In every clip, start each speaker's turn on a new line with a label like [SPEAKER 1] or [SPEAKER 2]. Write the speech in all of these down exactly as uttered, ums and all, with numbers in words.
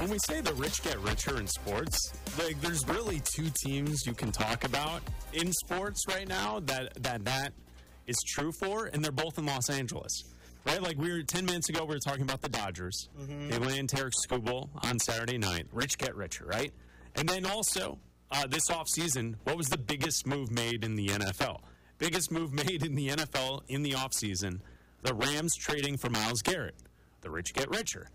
[SPEAKER 1] when we say the rich get richer in sports, like there's really two teams you can talk about in sports right now that that that is true for, and they're both in Los Angeles. Right? Like we were ten minutes ago, we were talking about the Dodgers. Mm-hmm. They land Tarek Skubal on Saturday night. Rich get richer, right? And then also, uh, this offseason, what was the biggest move made in the N F L? Biggest move made in the N F L in the offseason, the Rams trading for Myles Garrett. The rich get richer.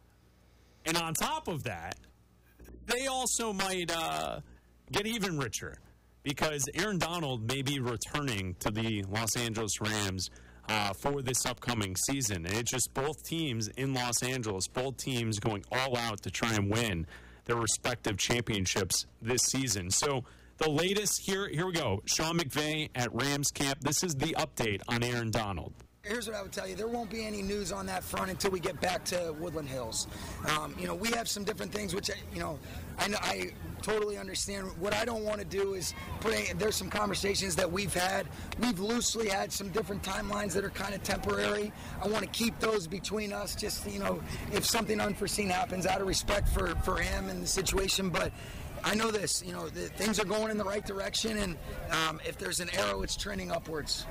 [SPEAKER 1] And on top of that, they also might uh, get even richer because Aaron Donald may be returning to the Los Angeles Rams uh, for this upcoming season. And it's just both teams in Los Angeles, both teams going all out to try and win their respective championships this season. So the latest, here, here we go. Sean McVay at Rams camp. This is the update on Aaron Donald.
[SPEAKER 2] Here's what I would tell you. There won't be any news on that front until we get back to Woodland Hills. Um, you know, we have some different things, which, I, you know, I, know, I totally understand. What I don't want to do is put any, there's some conversations that we've had. We've loosely had some different timelines that are kind of temporary. I want to keep those between us just, you know, if something unforeseen happens out of respect for, for him and the situation. But I know this, you know, the, things are going in the right direction, and um, if there's an arrow, it's trending upwards.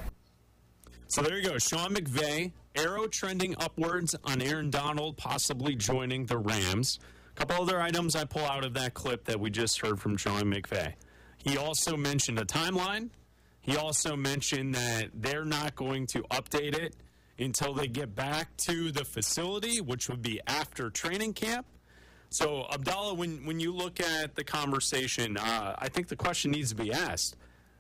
[SPEAKER 1] So there you go. Sean McVay, arrow trending upwards on Aaron Donald possibly joining the Rams. A couple other items I pull out of that clip that we just heard from Sean McVay. He also mentioned a timeline. He also mentioned that they're not going to update it until they get back to the facility, which would be after training camp. So, Abdallah, when, when you look at the conversation, uh, I think the question needs to be asked,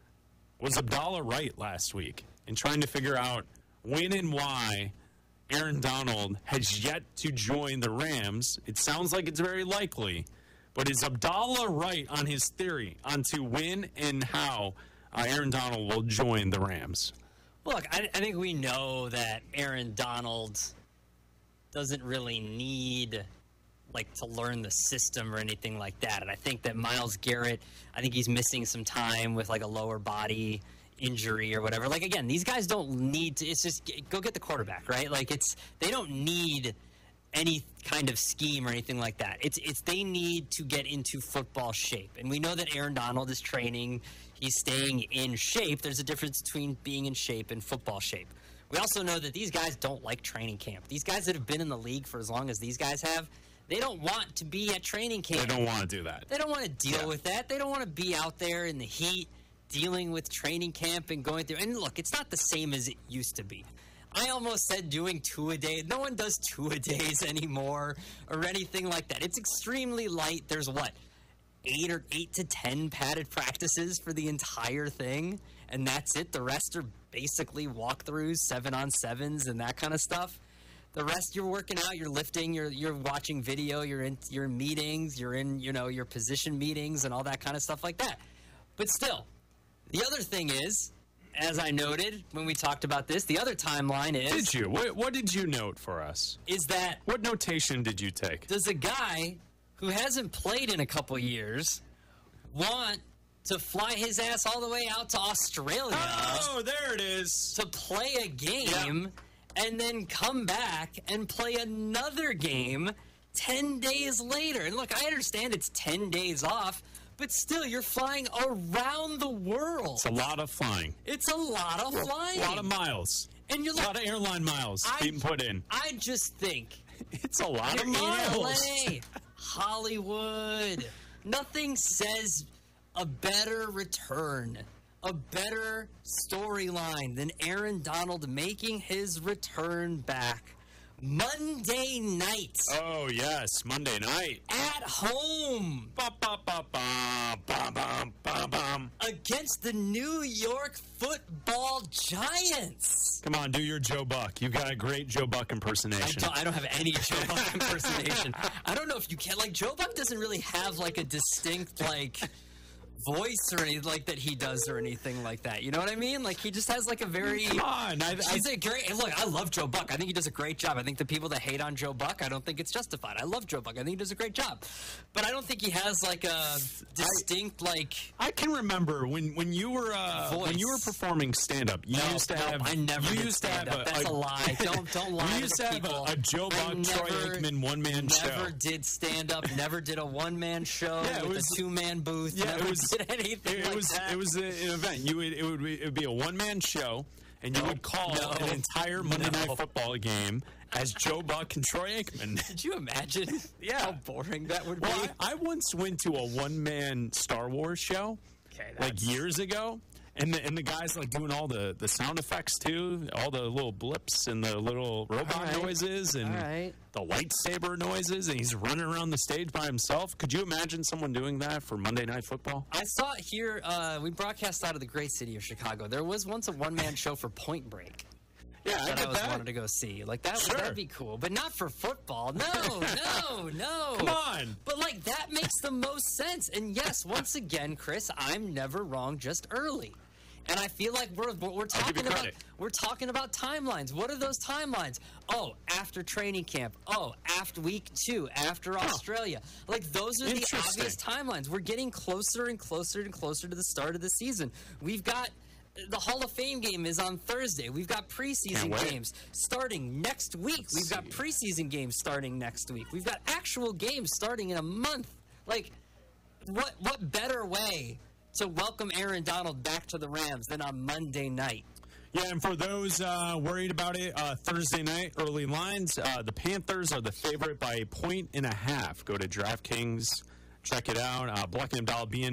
[SPEAKER 1] was Abdallah right last week in trying to figure out when and why Aaron Donald has yet to join the Rams? It sounds like it's very likely, but is Abdallah right on his theory onto when and how uh, Aaron Donald will join the Rams?
[SPEAKER 3] Look, I, I think we know that Aaron Donald doesn't really need like to learn the system or anything like that. And I think that Myles Garrett, I think he's missing some time with like a lower body injury or whatever. Like, again, these guys don't need to, it's just go get the quarterback, right? Like, it's, they don't need any kind of scheme or anything like that. It's, it's, they need to get into football shape. And we know that Aaron Donald is training. He's staying in shape. There's a difference between being in shape and football shape. We also know that these guys don't like training camp. These guys that have been in the league for as long as these guys have, they don't want to be at training camp.
[SPEAKER 1] They don't want to do that.
[SPEAKER 3] They don't want to deal
[SPEAKER 1] yeah.
[SPEAKER 3] with that. They don't want to be out there in the heat, dealing with training camp and going through. And look, it's not the same as it used to be. I almost said doing two-a-day. No one does two-a-days anymore or anything like that. It's extremely light. There's what, eight or eight to ten padded practices for the entire thing, and that's it. The rest are basically walkthroughs, seven-on-sevens, and that kind of stuff. The rest, you're working out, you're lifting, you're you're watching video, you're in you're in meetings, you're in you know your position meetings and all that kind of stuff like that. But still, the other thing is, as I noted when we talked about this, the other timeline is...
[SPEAKER 1] Did you? What, what did you note for us?
[SPEAKER 3] Is that...
[SPEAKER 1] What notation did you take?
[SPEAKER 3] Does a guy who hasn't played in a couple years want to fly his ass all the way out to Australia...
[SPEAKER 1] Oh, there it is.
[SPEAKER 3] ...to play a game yeah. and then come back and play another game ten days later? And look, I understand it's ten days off, but still, you're flying around the world.
[SPEAKER 1] It's a lot of flying.
[SPEAKER 3] It's a lot of flying.
[SPEAKER 1] A lot of miles.
[SPEAKER 3] And you're
[SPEAKER 1] a lot of airline miles
[SPEAKER 3] I,
[SPEAKER 1] being put in.
[SPEAKER 3] I just think...
[SPEAKER 1] It's a lot
[SPEAKER 3] of
[SPEAKER 1] miles.
[SPEAKER 3] L A, Hollywood. Nothing says a better return, a better storyline than Aaron Donald making his return back Monday night.
[SPEAKER 1] Oh, yes, Monday night.
[SPEAKER 3] At home.
[SPEAKER 1] Ba, ba, ba, ba, ba, ba, ba, ba.
[SPEAKER 3] Against the New York Football Giants.
[SPEAKER 1] Come on, do your Joe Buck. You've got a great Joe Buck impersonation.
[SPEAKER 3] I don't, I don't have any Joe Buck impersonation. I don't know if you can. Like, Joe Buck doesn't really have, like, a distinct, like... voice or anything like that he does or anything like that. You know what I mean? Like he just has like a very.
[SPEAKER 1] Come on, I, I,
[SPEAKER 3] He's a great. Look, I love Joe Buck. I think he does a great job. I think the people that hate on Joe Buck, I don't think it's justified. I love Joe Buck. I think he does a great job, but I don't think he has like a distinct like.
[SPEAKER 1] I can remember when, when you were uh,
[SPEAKER 3] Voice.
[SPEAKER 1] when you were performing stand up. You
[SPEAKER 3] No,
[SPEAKER 1] used to
[SPEAKER 3] no,
[SPEAKER 1] have.
[SPEAKER 3] I never
[SPEAKER 1] You
[SPEAKER 3] did
[SPEAKER 1] used to have
[SPEAKER 3] stand-up.
[SPEAKER 1] a,
[SPEAKER 3] That's a lie. Don't don't lie
[SPEAKER 1] You
[SPEAKER 3] to
[SPEAKER 1] used
[SPEAKER 3] the
[SPEAKER 1] to have
[SPEAKER 3] people.
[SPEAKER 1] a, a Joe
[SPEAKER 3] I
[SPEAKER 1] Buck, Troy
[SPEAKER 3] never-
[SPEAKER 1] Aikman one man show.
[SPEAKER 3] Never did stand up. Never did a one man show
[SPEAKER 1] Yeah, it
[SPEAKER 3] with
[SPEAKER 1] was-
[SPEAKER 3] a two man booth.
[SPEAKER 1] Yeah,
[SPEAKER 3] never
[SPEAKER 1] it was.
[SPEAKER 3] did anything
[SPEAKER 1] It,
[SPEAKER 3] like
[SPEAKER 1] was.
[SPEAKER 3] that.
[SPEAKER 1] It was a, an event. You would. It would. Be, it would be a one man show, and you
[SPEAKER 3] No,
[SPEAKER 1] would call
[SPEAKER 3] no,
[SPEAKER 1] an entire Monday
[SPEAKER 3] no.
[SPEAKER 1] Night Football game as Joe Buck and Troy Aikman.
[SPEAKER 3] Did you imagine
[SPEAKER 1] Yeah.
[SPEAKER 3] how boring that would
[SPEAKER 1] Well,
[SPEAKER 3] be?
[SPEAKER 1] I, I once went to a one man Star Wars show,
[SPEAKER 3] Okay,
[SPEAKER 1] like
[SPEAKER 3] that's-
[SPEAKER 1] years ago. And the, and the guys like doing all the, the sound effects too, all the little blips and the little robot
[SPEAKER 3] All right.
[SPEAKER 1] noises and
[SPEAKER 3] All right.
[SPEAKER 1] the lightsaber noises, and he's running around the stage by himself. Could you imagine someone doing that for Monday Night Football?
[SPEAKER 3] I saw it here. Uh, we broadcast out of the great city of Chicago. There was once a one man show for Point Break
[SPEAKER 1] Yeah, I
[SPEAKER 3] that I
[SPEAKER 1] get
[SPEAKER 3] was
[SPEAKER 1] that.
[SPEAKER 3] wanted to go see. Like that,
[SPEAKER 1] Sure.
[SPEAKER 3] that'd be cool, but not for football. No, no, no.
[SPEAKER 1] Come on.
[SPEAKER 3] But like that makes the most sense. And yes, once again, Chris, I'm never wrong. Just early. And I feel like we're we're
[SPEAKER 1] I'll give
[SPEAKER 3] talking
[SPEAKER 1] you
[SPEAKER 3] about
[SPEAKER 1] credit.
[SPEAKER 3] we're talking about timelines. What are those timelines? Oh, after training camp. Oh, after week two, after Australia. Like those are the
[SPEAKER 1] Interesting.
[SPEAKER 3] obvious timelines. We're getting closer and closer and closer to the start of the season. We've got the Hall of Fame game is on Thursday. We've got preseason
[SPEAKER 1] Can't wait.
[SPEAKER 3] games starting next week. We've got preseason games starting next week. We've got actual games starting in a month. Like, what what better way to welcome Aaron Donald back to the Rams than on Monday night?
[SPEAKER 1] Yeah, and for those uh, worried about it, uh, Thursday night, early lines, uh, the Panthers are the favorite by a point and a half. Go to DraftKings, check it out. Uh, Black and Abdallah being